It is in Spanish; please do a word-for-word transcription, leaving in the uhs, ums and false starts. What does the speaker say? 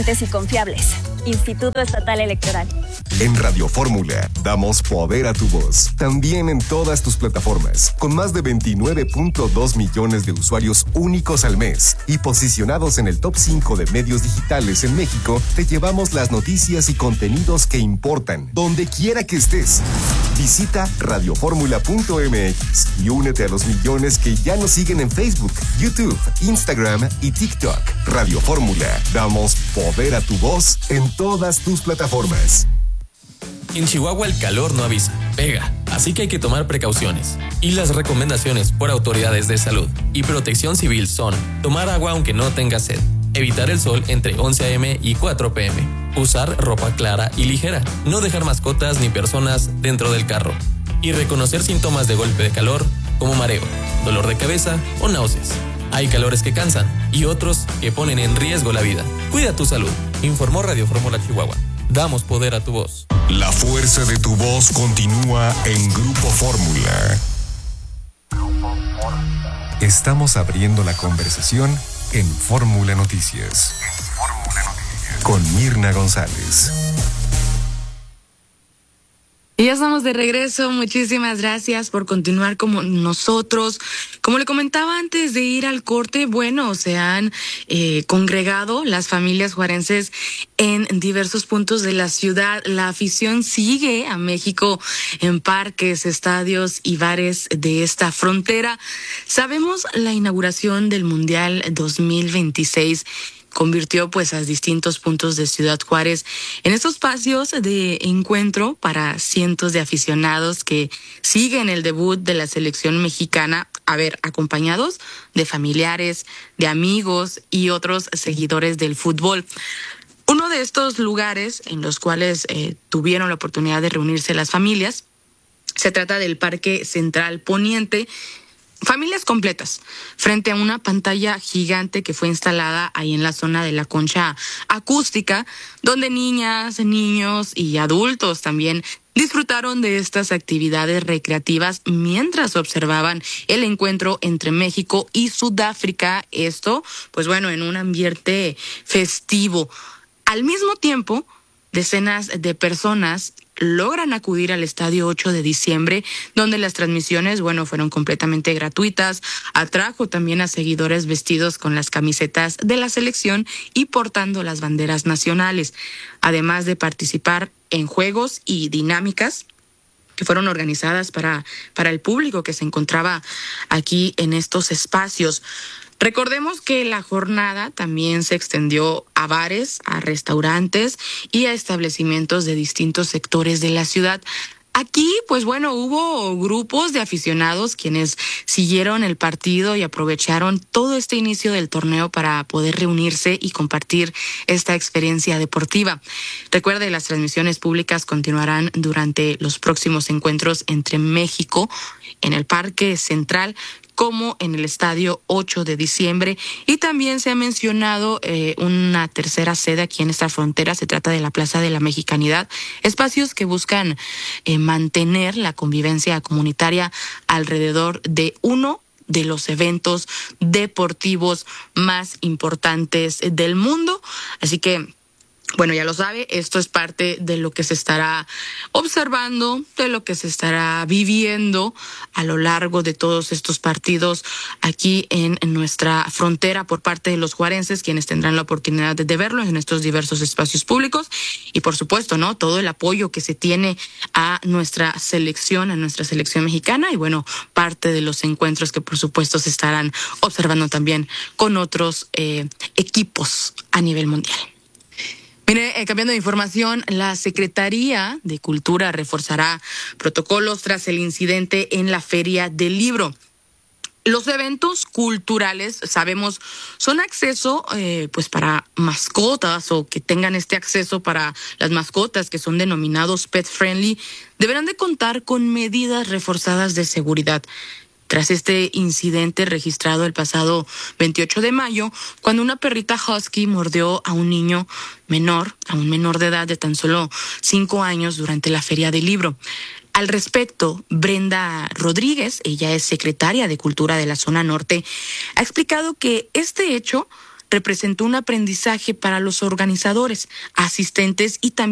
y confiables. Instituto Estatal Electoral. En Radio Fórmula damos poder a tu voz, también en todas tus plataformas, con más de veintinueve punto dos millones de usuarios únicos al mes y posicionados en el top cinco de medios digitales en México. Te llevamos las noticias y contenidos que importan, donde quiera que estés. Visita radioformula punto m x y únete a los millones que ya nos siguen en Facebook, YouTube, Instagram y TikTok. Radio Fórmula, damos poder a tu voz en todas tus plataformas. En Chihuahua el calor no avisa, pega, así que hay que tomar precauciones. Y las recomendaciones por autoridades de salud y protección civil son: tomar agua aunque no tenga sed, evitar el sol entre once a eme y cuatro pe eme, usar ropa clara y ligera, no dejar mascotas ni personas dentro del carro, y reconocer síntomas de golpe de calor como mareo, dolor de cabeza o náuseas. Hay calores que cansan y otros que ponen en riesgo la vida. Cuida tu salud, informó Radio Fórmula Chihuahua. Damos poder a tu voz. La fuerza de tu voz continúa en Grupo Fórmula. Estamos abriendo la conversación en Fórmula Noticias. Con Mirna González. Y ya estamos de regreso. Muchísimas gracias por continuar con nosotros. Como le comentaba antes de ir al corte, bueno, se han eh, congregado las familias juarenses en diversos puntos de la ciudad. La afición sigue a México en parques, estadios y bares de esta frontera. Sabemos la inauguración del Mundial dos mil veintiséis convirtió pues a distintos puntos de Ciudad Juárez en estos espacios de encuentro para cientos de aficionados que siguen el debut de la selección mexicana, a ver, acompañados de familiares, de amigos y otros seguidores del fútbol. Uno de estos lugares en los cuales eh, tuvieron la oportunidad de reunirse las familias, se trata del Parque Central Poniente. Familias completas, frente a una pantalla gigante que fue instalada ahí en la zona de la concha acústica, donde niñas, niños y adultos también disfrutaron de estas actividades recreativas mientras observaban el encuentro entre México y Sudáfrica. Esto, pues bueno, en un ambiente festivo. Al mismo tiempo, decenas de personas logran acudir al Estadio ocho de diciembre, donde las transmisiones, bueno, fueron completamente gratuitas. Atrajo también a seguidores vestidos con las camisetas de la selección y portando las banderas nacionales, además de participar en juegos y dinámicas que fueron organizadas para, para el público que se encontraba aquí en estos espacios. Recordemos que la jornada también se extendió a bares, a restaurantes y a establecimientos de distintos sectores de la ciudad. Aquí, pues bueno, hubo grupos de aficionados quienes siguieron el partido y aprovecharon todo este inicio del torneo para poder reunirse y compartir esta experiencia deportiva. Recuerde, las transmisiones públicas continuarán durante los próximos encuentros entre México en el Parque Central como en el Estadio ocho de diciembre, y también se ha mencionado eh, una tercera sede aquí en esta frontera. Se trata de la Plaza de la Mexicanidad, espacios que buscan eh, mantener la convivencia comunitaria alrededor de uno de los eventos deportivos más importantes del mundo. Así que, bueno, ya lo sabe, esto es parte de lo que se estará observando, de lo que se estará viviendo a lo largo de todos estos partidos aquí en, en nuestra frontera por parte de los juarenses, quienes tendrán la oportunidad de, de verlo en estos diversos espacios públicos. Y por supuesto, ¿no?, todo el apoyo que se tiene a nuestra selección, a nuestra selección mexicana, y bueno, parte de los encuentros que por supuesto se estarán observando también con otros eh, equipos a nivel mundial. Mire, eh, cambiando de información, la Secretaría de Cultura reforzará protocolos tras el incidente en la Feria del Libro. Los eventos culturales, sabemos, son acceso eh, pues para mascotas, o que tengan este acceso para las mascotas que son denominados pet friendly, deberán de contar con medidas reforzadas de seguridad. Tras este incidente registrado el pasado veintiocho de mayo, cuando una perrita husky mordió a un niño menor, a un menor de edad de tan solo cinco años durante la Feria del Libro. Al respecto, Brenda Rodríguez, ella es secretaria de Cultura de la Zona Norte, ha explicado que este hecho representó un aprendizaje para los organizadores, asistentes y también